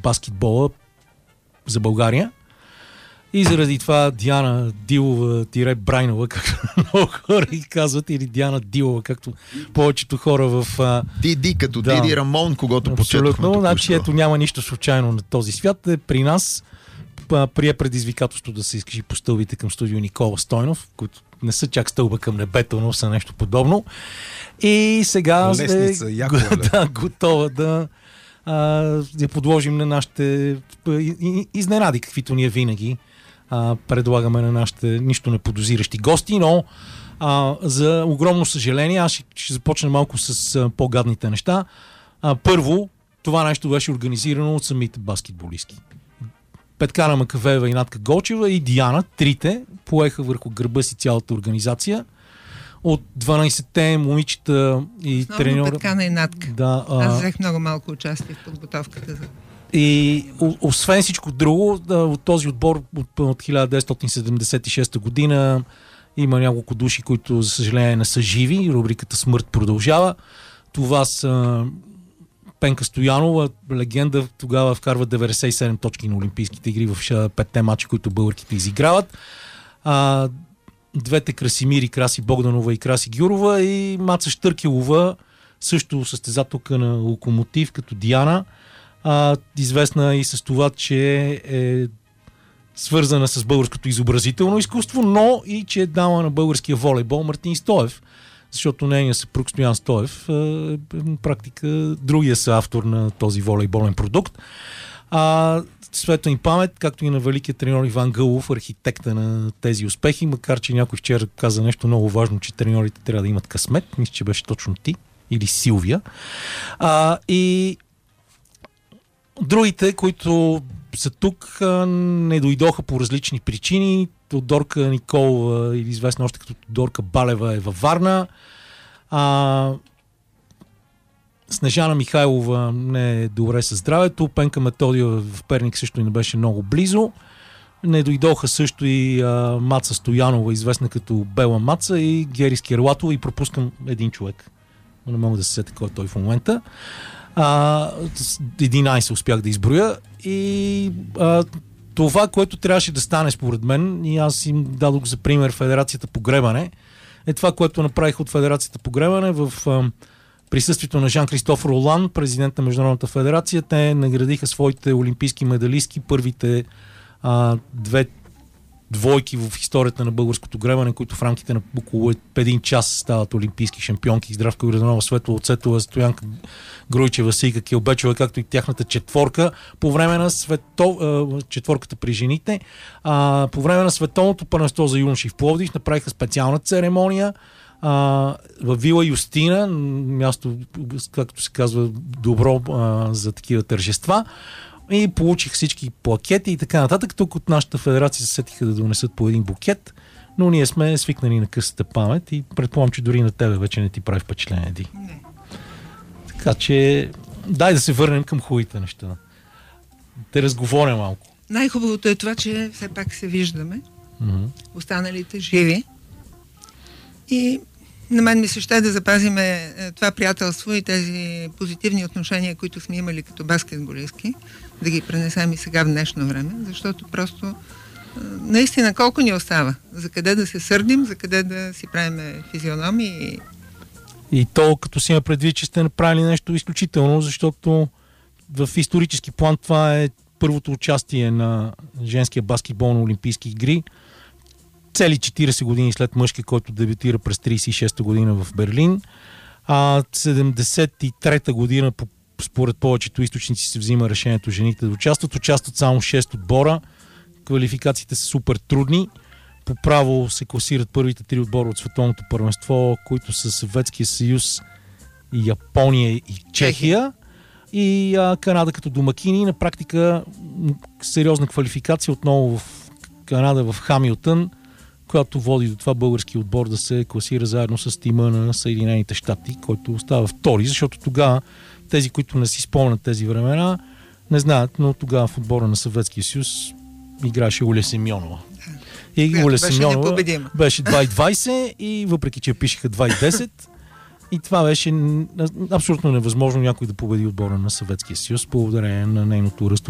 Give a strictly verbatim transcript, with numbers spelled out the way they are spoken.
баскетбола за България. И заради това Диана Дилова-Брайнова, както много хора и казват, или Диана Дилова, както повечето хора в... Диди, като да, Диди Рамон, когато почетохме. Абсолютно, значи ето няма нищо случайно на този свят. При нас прие предизвикателство да се изкажи по стълбите към студио Никола Стойнов, които не са чак стълба към небето, но са нещо подобно. И сега Лестница, е яко, да, готова да я подложим на нашите изненади, каквито ние винаги а, предлагаме на нашите нищо не подозиращи гости, но а, за огромно съжаление, аз ще, ще започна малко с а, по-гадните неща. А, първо, това нещо беше организирано от самите баскетболистки. Петкана Макавеева и Натка Голчева и Диана, трите, поеха върху гърба си цялата организация. От дванайсетте момичета и треньора... Петкана и Натка. Да, а... Аз взех много малко участие в подготовката за... И освен всичко друго, от този отбор от, от хиляда деветстотин седемдесет и шеста година има няколко души, които за съжаление не са живи. Рубриката Смърт продължава. Това са Пенка Стоянова, легенда, тогава вкарва деветдесет и седем точки на Олимпийските игри в петте мача, които българките изиграват. А, двете Красимири, Краси Богданова и Краси Гюрова и Маца Штъркелова, също състезателка на Локомотив, като Диана. А, известна и с това, че е свързана с българското изобразително изкуство, но и че е дама на българския волейбол Мартин Стоев, защото нейният съпруг Стоян Стоев е, е практика другия са автор на този волейболен продукт. А, светла им памет, както и на великият треньор Иван Гълов, архитекта на тези успехи, макар че някой вчера каза нещо много важно, че треньорите трябва да имат късмет. Мисля, че беше точно ти или Силвия. А, и другите, които са тук, не дойдоха по различни причини. Тодорка Николова, или известна още като Тодорка Балева, е във Варна. А, Снежана Михайлова не е добре със здравето. Пенка Методиева в Перник също и не беше много близо. Не дойдоха също и а, Маца Стоянова, известна като Бела Маца, и Гери Скерлатова, и пропускам един човек. Не мога да се сетя кой е той в момента. А, единайсет успях да изброя и а, това, което трябваше да стане според мен, и аз им дадох за пример Федерацията по гребане, е това, което направих от Федерацията по гребане в а, присъствието на Жан-Кристоф Ролан, президент на Международната федерация. Те наградиха своите олимпийски медалистки, първите а, две двойки в историята на българското гребане, които в рамките на около един час стават олимпийски шампионки. Здравка Градонова, Светла Оцетова, Стоянка Груйчева, Сейка Келбечева, както и тяхната четворка по време на свето... четворката при жените. А, по време на световното първенство за юноши в Пловдив направиха специална церемония а, в Вила Юстина, място, както се казва, добро а, за такива тържества. И получих всички плакети и така нататък. Тук от нашата федерация се сетиха да донесат по един букет, но ние сме свикнали на късата памет и предполагам, че дори на тебе вече не ти прави впечатление, Ди. Не. Така че дай да се върнем към хубавите неща. Те разговоря малко. Най-хубавото е това, че все пак се виждаме. Mm-hmm. Останалите живи. И на мен ми се ще да запазим това приятелство и тези позитивни отношения, които сме имали като баскетболистки, да ги пренесем и сега в днешно време, защото просто наистина колко ни остава? За къде да се сърдим, за къде да си правим физиономии? И то, като си има предвид, че сте направили нещо изключително, защото в исторически план това е първото участие на женския баскетбол на Олимпийски игри. Цели четирийсет години след мъжки, който дебютира през трийсет и шеста година в Берлин. А седемдесет и трета година, според повечето източници, се взима решението жените да участват. Участват само шест отбора. Квалификациите са супер трудни. По право се класират първите три отбора от световното първенство, които са Съветския съюз, Япония и Чехия. И а, Канада като домакини. На практика сериозна квалификация отново в Канада, в Хамилтън, която води до това български отбор да се класира заедно с тима на Съединените щати, който остава втори, защото тогава тези, които не си спомнят тези времена, не знаят, но тогава в отбора на Съветския съюз играеше Оля Семьонова. И Оля Семьонова беше два двайсет и въпреки, че пишеха два десет, и това беше абсолютно невъзможно някой да победи отбора на Съветския съюз, благодарение на нейното ръстово